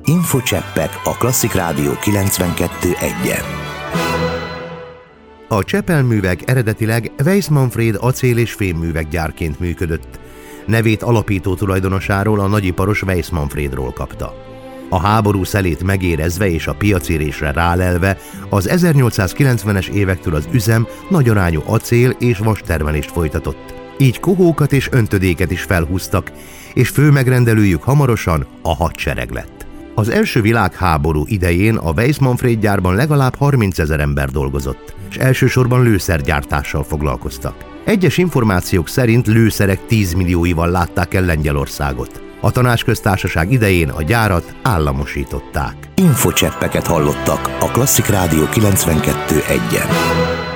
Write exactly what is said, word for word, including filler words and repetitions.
Infocseppek a Klasszik Rádió kilencvenkettő egyen. A Csepel művek eredetileg Weiss Manfréd acél- és fémművek gyárként működött. Nevét alapító tulajdonosáról, a nagyiparos Weiss Manfrédról kapta. A háború szelét megérezve és a piacérésre rálelve az ezernyolcszázkilencvenes évektől az üzem nagyarányú acél- és vastermelést folytatott. Így kohókat és öntödéket is felhúztak, és fő megrendelőjük hamarosan a hadsereg lett. Az első világháború idején a Weiss Manfréd gyárban legalább harmincezer ember dolgozott, és elsősorban lőszergyártással foglalkoztak. Egyes információk szerint lőszerek tízmillióival látták el Lengyelországot. A Tanácsköztársaság idején a gyárat államosították. Infocseppeket hallottak a Klasszik Rádió kilencvenkettő egyen.